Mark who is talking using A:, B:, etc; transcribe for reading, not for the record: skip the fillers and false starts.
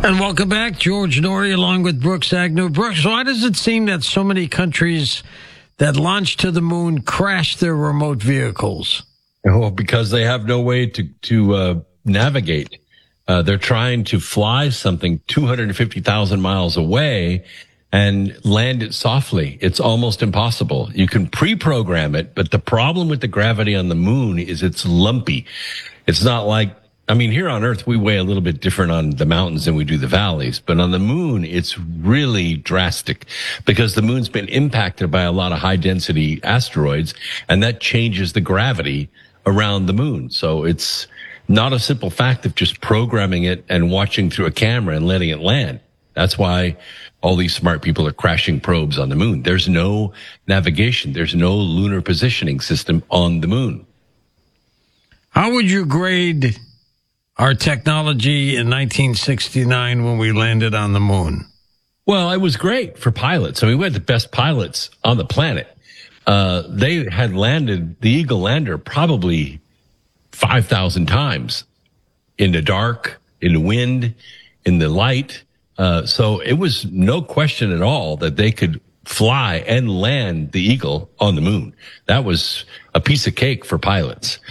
A: And welcome back, George Norrie, along with Brooks Agnew. Brooks, why does it seem that so many countries that launch to the moon crash their remote vehicles?
B: Oh, because they have no way to navigate. They're trying to fly something 250,000 miles away and land it softly. It's almost impossible. You can pre-program it, but the problem with the gravity on the moon is it's lumpy. It's not like, here on Earth, we weigh a little bit different on the mountains than we do the valleys, but on the moon, it's really drastic because the moon's been impacted by a lot of high density asteroids, and that changes the gravity around the moon. So it's not a simple fact of just programming it and watching through a camera and letting it land. That's why all these smart people are crashing probes on the moon. There's no navigation. There's no lunar positioning system on the moon.
A: How would you grade our technology in 1969 when we landed on the moon?
B: Well, it was great for pilots. We had the best pilots on the planet. They had landed the Eagle lander probably 5,000 times in the dark, in the wind, in the light. So it was no question at all that they could fly and land the Eagle on the moon. That was a piece of cake for pilots.